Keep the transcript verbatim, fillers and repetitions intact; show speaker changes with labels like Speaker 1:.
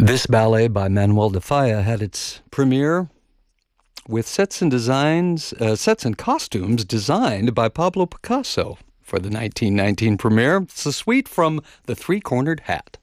Speaker 1: This ballet by Manuel de Falla had its premiere with sets and designs, uh, sets and costumes designed by Pablo Picasso for the nineteen nineteen premiere. It's a suite from The Three-Cornered Hat.